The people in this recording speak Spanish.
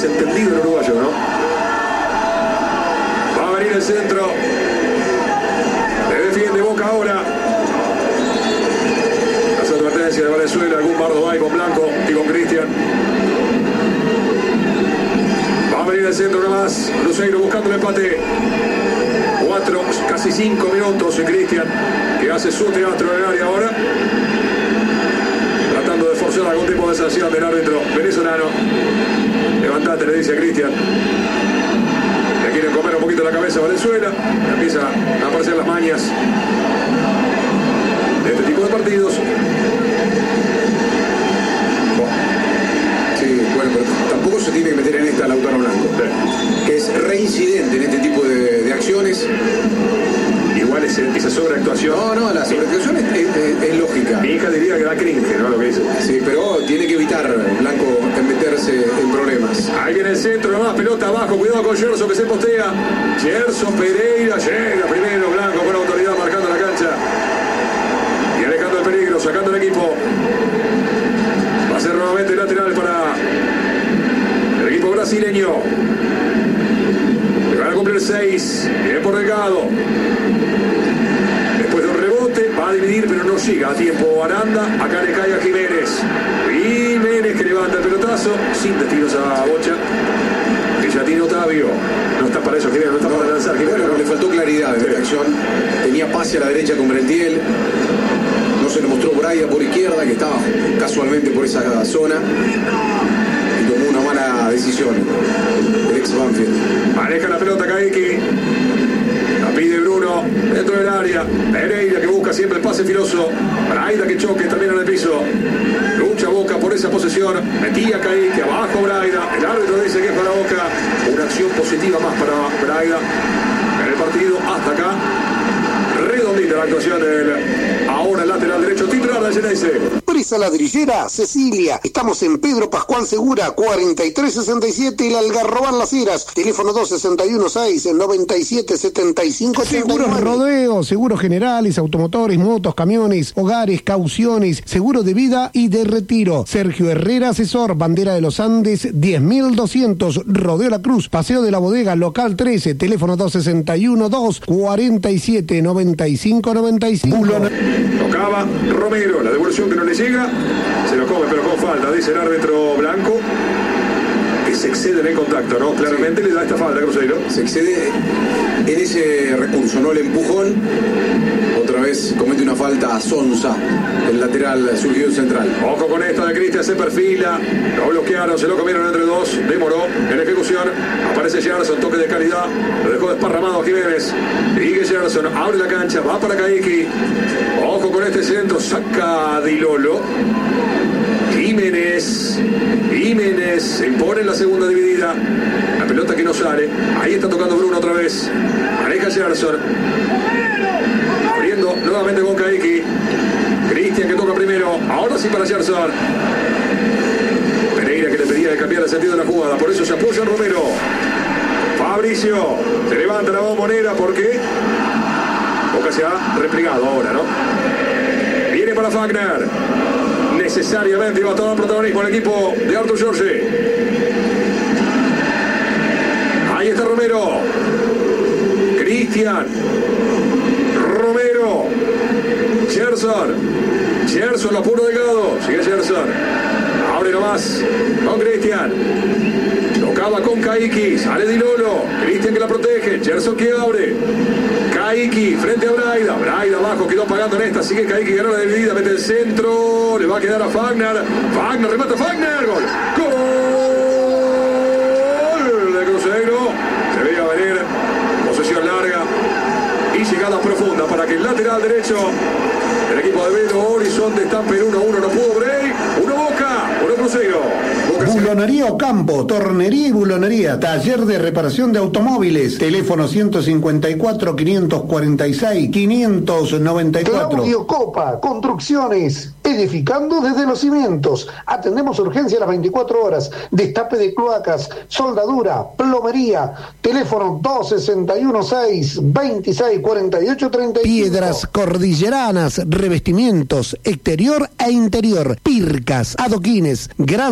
desentendido el uruguayo, ¿no? Va a venir el centro. Le defiende Boca ahora. Hace advertencia de Valenzuela. Algún bardo hay con Blanco y con Cristian. Va a venir el centro nomás. Cruzeiro buscando el empate. 4, casi 5 minutos. Y Cristian, que hace su teatro en el área ahora. Tratando de forzar algún tipo de sanción del árbitro venezolano. Levantate, le dice a Cristian. Le quieren comer un poquito la cabeza a Valenzuela. Empieza a aparecer las mañas de este tipo de partidos. Sí, bueno, pero tampoco se tiene que meter en esta Lautaro Blanco, que es reincidente en este tipo de acciones. Igual esa sobreactuación. No, la sobreactuación es lógica. Mi hija diría que da cringe, ¿no? Lo que dice. Sí, pero tiene que evitar Blanco en meterse en problemas. Ahí viene el centro nomás, pelota abajo, cuidado con Gerson que se postea. Gerson Pereira llega primero, Blanco con autoridad marcando la cancha. Y alejando el peligro, sacando el equipo. Va a ser nuevamente lateral para el equipo brasileño. Le van a cumplir 6. Viene por Delgado. Después de un rebote, va a dividir, pero no llega a tiempo Aranda. Acá le cae a Jiménez. Jiménez que levanta el pelotazo, sin destinos a Bocha. Que ya tiene Otavio. No está para eso, Jiménez, no está para lanzar. Jiménez, bueno, le faltó claridad en la acción. Tenía pase a la derecha con Brentiel. No se le mostró Braida por izquierda, que estaba casualmente por esa zona. Y tomó una mala decisión el ex Banfield. Maneja la pelota Caiki. La pide Bruno dentro del área. Pereira que busca siempre el pase filoso. Braida que choque, termina en el piso. Lucha Boca por esa posesión. Metía Caiki, abajo Braida. El árbitro dice que es para Boca. Una acción positiva más para Braida en el partido hasta acá. Redondita la actuación del ahora lateral derecho titular de Geneise. Prisa Ladrillera, Cecilia. Estamos en Pedro Pascual Segura, 4367, El Algarrobal Las Heras. Teléfono 261-6-9775. Seguros Rodeo, seguros generales, automotores, motos, camiones, hogares, cauciones, seguro de vida y de retiro. Sergio Herrera, asesor, Bandera de los Andes, 10.200, Rodeo La Cruz, Paseo de la Bodega, local 13, teléfono 261-247-9595. Tocaba Romero, la devolución que no le llega, se lo come pero con falta, dice el árbitro Blanco, que se excede en el contacto, ¿no? Claramente sí. Le da esta falta a Cruzeiro. Se excede en ese recurso, ¿no? El empujón, otra vez comete una falta a Sonsa, el lateral surgido central. Ojo con esta de Cristian, se perfila, lo bloquearon, se lo comieron entre dos, demoró en ejecución, aparece Gerson, toque de calidad, lo dejó desparramado a Jiménez, sigue Gerson, abre la cancha, va para Caiki, ojo con este centro, saca Di Lolo, Jiménez se impone en la segunda dividida, la pelota que no sale, ahí está tocando Bruno otra vez, maneja Gerson, abriendo nuevamente con Caiki, Cristian que toca primero, ahora sí para Gerson, Pereira que le pedía de cambiar el sentido de la jugada, por eso se apoya en Romero, Fabricio, se levanta la bombonera porque Boca se ha replegado ahora, ¿no? Viene para Fagner, necesariamente va a tomar protagonismo el equipo de Artur Jorge. Ahí está Romero, Cristian, Romero, Gerson, lo puro Delgado, sigue Gerson, abre nomás con Cristian, tocaba con Caiki, sale Di Lolo, Cristian que la protege, Gerson que abre, Caiki frente a Braida abajo, quedó pagando en esta, sigue Caiki, ganó la dividida, mete el centro, le va a quedar a Fagner, remata Fagner, gol de Cruzeiro, se veía venir, posesión larga y llegada profunda para que el lateral derecho del equipo de Belo Horizonte estampe 1-1, no pudo Bray, 1 Boca, 1 Cruzeiro. Bulonería Ocampo, tornería y bulonería, taller de reparación de automóviles, teléfono 154-546-594. Claudio Copa, Construcciones, edificando desde los cimientos. Atendemos urgencia a las 24 horas, destape de cloacas, soldadura, plomería, teléfono 261-6-2648-35. Piedras cordilleranas, revestimientos, exterior e interior, pircas, adoquines, gran